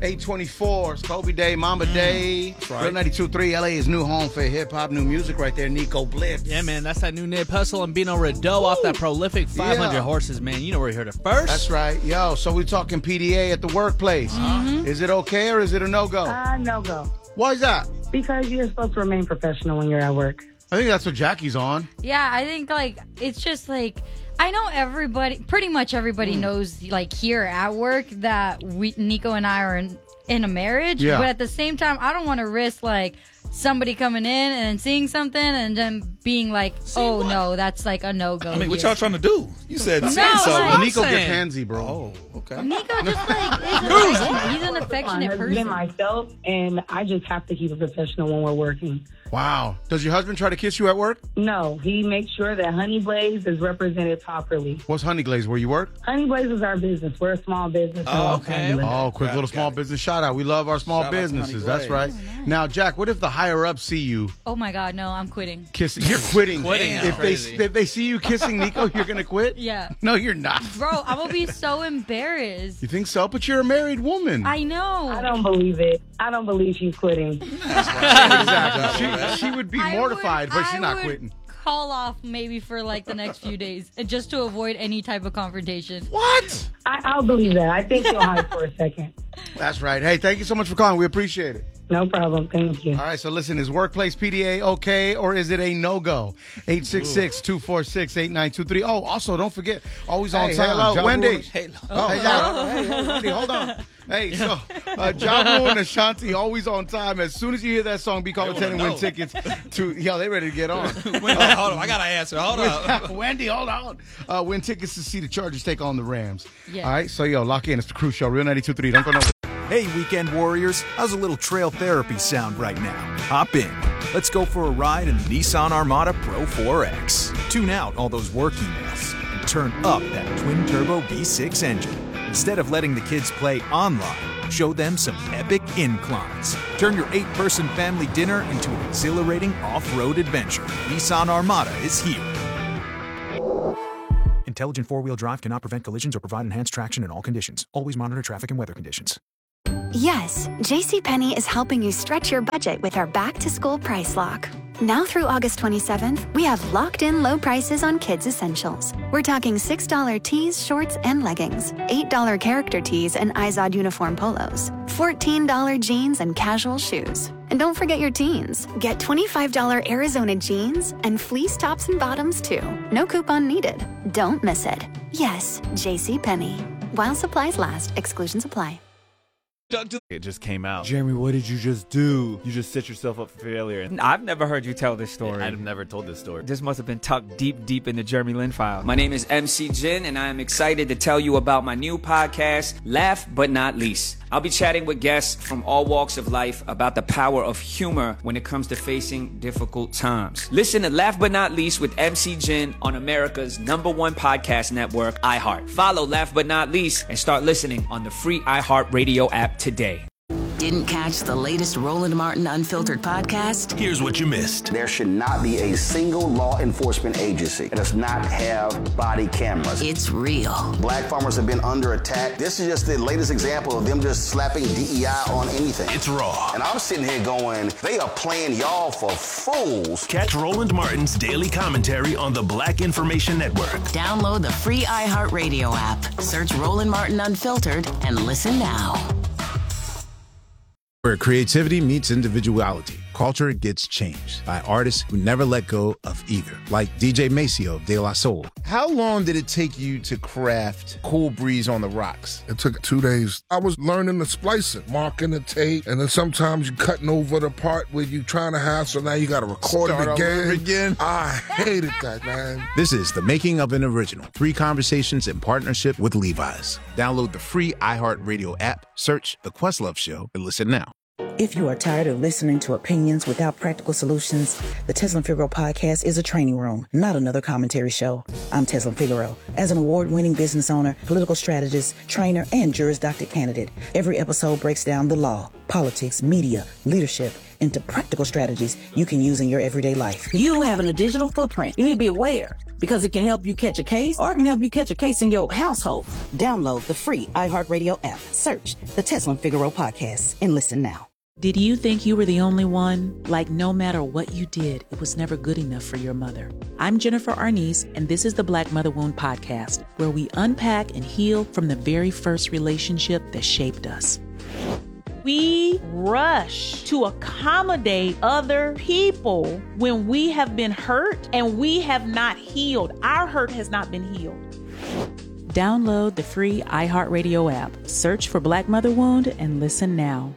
824, it's Kobe Day, Mamba Day. Right. Real 92.3, LA is new home for hip-hop, new music right there, Nico Blitz. Yeah, man, that's that new Nip Hustle and Bino Rideau off that prolific 500 horses, man. You know where you heard it first. That's right. Yo, so we're talking PDA at the workplace. Is it okay or is it a no-go? No-go. Why is that? Because you're supposed to remain professional when you're at work. I think that's what Jackie's on. Yeah, I think, it's just, I know pretty much everybody knows, here at work that Nico and I are in a marriage. Yeah. But at the same time, I don't want to risk, somebody coming in and seeing something and then being like, no, that's, a no-go. I mean, what y'all trying to do? You said say something. Nico gets handsy, bro. Oh, okay. Nico just, he's an affectionate person. I've been myself, and I just have to keep it professional when we're working. Wow. Does your husband try to kiss you at work? No, he makes sure that Honey Blaze is represented properly. What's Honey Glaze, where you work? Honey Blaze is our business. We're a small business. Okay. Quick little small business shout out. We love our small businesses. That's right. Now, Jack, what if the higher ups see you? Oh my God, no, I'm quitting. Kissing? You're quitting. If they see you kissing Nico, you're gonna quit? Yeah. No, you're not. Bro, I'm gonna be so embarrassed. You think so? But you're a married woman. I know. I don't believe it. I don't believe she's quitting. Exactly. She would be mortified, but she's not quitting. Call off maybe for the next few days, just to avoid any type of confrontation. What? I'll believe that. I think she'll hide for a second. That's right. Hey, thank you so much for calling. We appreciate it. No problem. Thank you. All right, so listen, is workplace PDA okay or is it a no-go? 866-246-8923. Oh, also, don't forget, always on time. Hello, Wendy. Hey, Wendy, hold on. Hey, so Ja Rule and Ashanti, always on time. As soon as you hear that song, be called 10 and win tickets to, they ready to get on. Hold on, I got to answer. Hold on. Wendy, hold on. Win tickets to see the Chargers take on the Rams. Yeah. All right, so lock in. It's the Crew Show, Real 92.3. Don't go nowhere. Hey, weekend warriors, how's a little trail therapy sound right now? Hop in. Let's go for a ride in the Nissan Armada Pro 4X. Tune out all those work emails and turn up that twin-turbo V6 engine. Instead of letting the kids play online, show them some epic inclines. Turn your 8-person family dinner into an exhilarating off-road adventure. Nissan Armada is here. Intelligent four-wheel drive cannot prevent collisions or provide enhanced traction in all conditions. Always monitor traffic and weather conditions. Yes, JCPenney is helping you stretch your budget with our back-to-school price lock. Now through August 27th, we have locked-in low prices on kids' essentials. We're talking $6 tees, shorts, and leggings, $8 character tees and Izod uniform polos, $14 jeans and casual shoes. And don't forget your teens. Get $25 Arizona jeans and fleece tops and bottoms, too. No coupon needed. Don't miss it. Yes, JCPenney. While supplies last, exclusions apply. It just came out. Jeremy, what did you just do? You just set yourself up for failure. I've never heard you tell this story. I've never told this story. This must have been tucked deep in the Jeremy Lin file. My name is MC Jin, and I am excited to tell you about my new podcast, Laugh But Not Least. I'll be chatting with guests from all walks of life about the power of humor when it comes to facing difficult times. Listen to Laugh But Not Least with MC Jin on America's #1 podcast network, iHeart. Follow Laugh But Not Least and start listening on the free iHeart Radio app today. Didn't catch the latest Roland Martin Unfiltered podcast? Here's what you missed. There should not be a single law enforcement agency that does not have body cameras. It's real. Black farmers have been under attack. This is just the latest example of them just slapping DEI on anything. It's raw. And I'm sitting here going, they are playing y'all for fools. Catch Roland Martin's daily commentary on the Black Information Network. Download the free iHeartRadio app. Search Roland Martin Unfiltered and listen now. Where creativity meets individuality, culture gets changed by artists who never let go of either, like DJ Maceo of De La Soul. How long did it take you to craft Cool Breeze on the Rocks? It took 2 days. I was learning the splicing, marking the tape, and then sometimes you cutting over the part where you trying to have, so now you got to record it again. I hated that, man. This is the making of an original. 3 conversations in partnership with Levi's. Download the free iHeartRadio app, search The Questlove Show, and listen now. If you are tired of listening to opinions without practical solutions, the Teslin Figaro podcast is a training room, not another commentary show. I'm Teslin Figaro. As an award-winning business owner, political strategist, trainer, and Juris Doctor candidate, every episode breaks down the law, politics, media, leadership, into practical strategies you can use in your everyday life. You having a digital footprint. You need to be aware because it can help you catch a case or it can help you catch a case in your household. Download the free iHeartRadio app. Search the Tesla and Figaro podcast and listen now. Did you think you were the only one? Like, no matter what you did, it was never good enough for your mother. I'm Jennifer Arnice, and this is the Black Mother Wound Podcast, where we unpack and heal from the very first relationship that shaped us. We rush to accommodate other people when we have been hurt and we have not healed. Our hurt has not been healed. Download the free iHeartRadio app. Search for Black Mother Wound and listen now.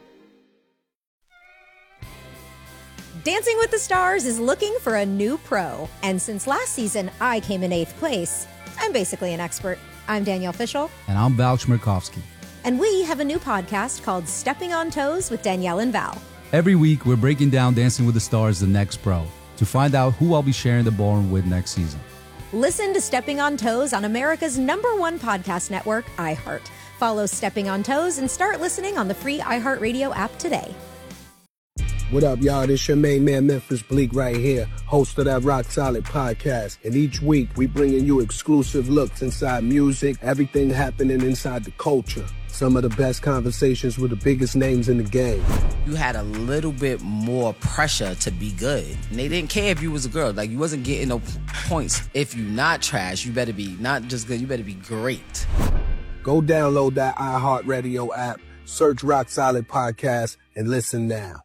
Dancing with the Stars is looking for a new pro. And since last season, I came in 8th place. I'm basically an expert. I'm Danielle Fishel. And I'm Val Chmerkovsky. And we have a new podcast called Stepping on Toes with Danielle and Val. Every week, we're breaking down Dancing with the Stars, the next pro, to find out who I'll be sharing the ballroom with next season. Listen to Stepping on Toes on America's #1 podcast network, iHeart. Follow Stepping on Toes and start listening on the free iHeartRadio app today. What up, y'all? This your main man, Memphis Bleak, right here, host of that Rock Solid podcast. And each week, we bringing you exclusive looks inside music, everything happening inside the culture. Some of the best conversations with the biggest names in the game. You had a little bit more pressure to be good. And they didn't care if you was a girl. Like, you wasn't getting no points. If you not trash, you better be not just good, you better be great. Go download that iHeartRadio app, search Rock Solid Podcast, and listen now.